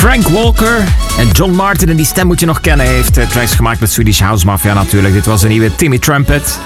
Frank Walker en John Martin. En die stem moet je nog kennen. Hij heeft tracks gemaakt met Swedish House Mafia natuurlijk. Dit was een nieuwe Timmy Trumpet.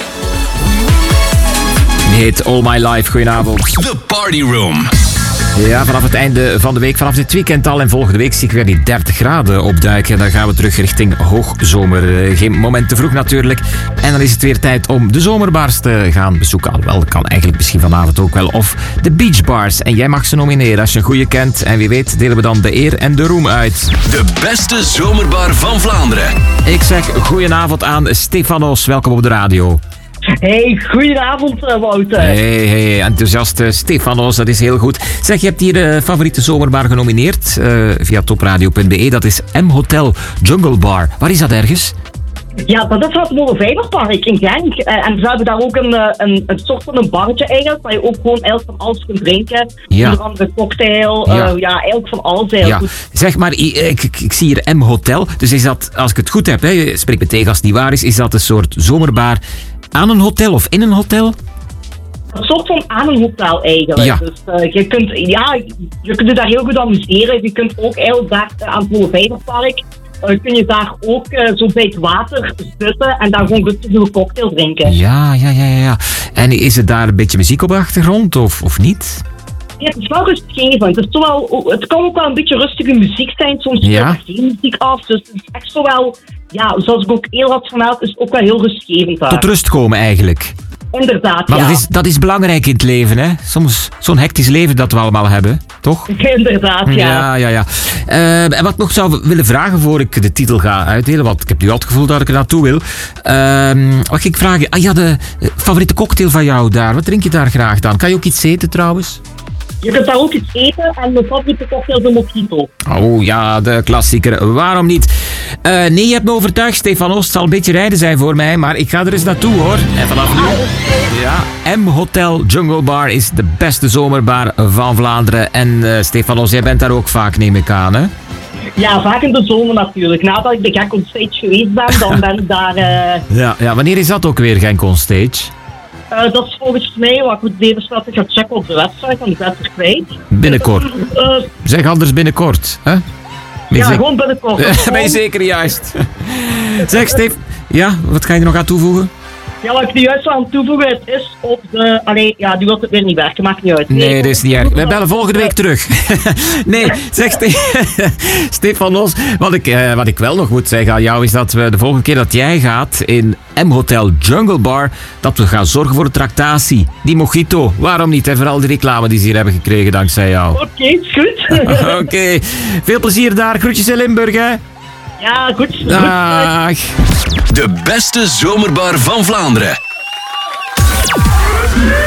Die heet All My Life. Goedenavond. The Party Room. Ja, vanaf het einde van de week, vanaf dit weekend al en volgende week zie ik weer die 30 graden opduiken. Dan gaan we terug richting hoogzomer. Geen moment te vroeg natuurlijk. En dan is het weer tijd om de zomerbars te gaan bezoeken. Alhoewel, dat kan eigenlijk misschien vanavond ook wel. Of de beachbars. En jij mag ze nomineren als je een goeie kent. En wie weet delen we dan de eer en de roem uit. De beste zomerbar van Vlaanderen. Ik zeg goedenavond aan Stefanos. Welkom op de radio. Hey, goedenavond Wouter. Hey, enthousiast Stefanos, dat is heel goed. Zeg, je hebt hier de favoriete zomerbar genomineerd via topradio.be. Dat is M Hotel Jungle Bar. Waar is dat ergens? Ja, dat is het Molenvijverpark in Genk. En ze hebben daar ook een soort van een barretje eigenlijk, waar je ook gewoon eigenlijk van alles kunt drinken. Ja. Onder andere cocktail, eigenlijk van alles eigenlijk. Ja. Zeg maar, ik zie hier M Hotel. Dus is dat, als ik het goed heb, je spreekt me tegen als het niet waar is dat een soort zomerbar aan een hotel of in een hotel? Een soort van aan een hotel eigenlijk. Ja. Dus je kunt je daar heel goed amuseren. Je kunt ook eigenlijk daar aan het Molenvijverpark kun je daar ook zo bij het water zitten en daar gewoon rustig een cocktail drinken. Ja. En is het daar een beetje muziek op de achtergrond of niet? Ja, het is wel rustgevend. Het kan ook wel een beetje rustige muziek zijn. Soms speelt er geen muziek af. Dus het is echt zo wel, zoals ik ook heel had vermeld, is het ook wel heel rustgevend daar. Tot rust komen eigenlijk. Inderdaad, maar dat is belangrijk in het leven, hè? Soms zo'n hectisch leven dat we allemaal hebben, toch? Inderdaad, ja. Ja. En wat ik nog zou willen vragen voor ik de titel ga uitdelen, want ik heb nu al het gevoel dat ik er naartoe wil. Wat ging ik vragen? De favoriete cocktail van jou daar. Wat drink je daar graag dan? Kan je ook iets eten trouwens? Je kunt daar ook iets eten en mijn favoriete cocktail is een mojito. Oh ja, de klassieker. Waarom niet? Nee, je hebt me overtuigd, Stefanos. Het zal een beetje rijden zijn voor mij, maar ik ga er eens naartoe, hoor. En vanaf nu... Ja, M Hotel Jungle Bar is de beste zomerbar van Vlaanderen. En Stefanos, jij bent daar ook vaak, neem ik aan, hè? Ja, vaak in de zomer natuurlijk. Nadat ik de Genk on Stage geweest ben, dan ben ik daar... Ja, wanneer is dat ook weer, Genk on Stage? Dat is volgens mij, wat ik moet even snel gaan checken op de website, want ik ben het kwijt. Binnenkort. Zeg anders binnenkort, hè? Gewoon binnenkort. Ben je zeker juist? Zeg, Steve, wat ga je er nog aan toevoegen? Ja, wat ik nu juist aan toevoegen, het is op de... die wil het weer niet werken, maakt niet uit. Nee, dat is niet erg. We bellen volgende week terug. Nee, zeg Stefanos, wat ik wel nog moet zeggen aan jou is dat we de volgende keer dat jij gaat in M Hotel Jungle Bar, dat we gaan zorgen voor de tractatie. Die mojito, waarom niet? En vooral de reclame die ze hier hebben gekregen dankzij jou. Oké, is goed. Oké. Veel plezier daar. Groetjes in Limburg, hè? Ja, goed. Dag. De beste zomerbar van Vlaanderen.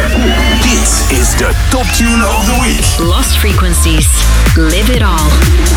Dit is de Top Tune of the Week. Lost Frequencies. Live it all.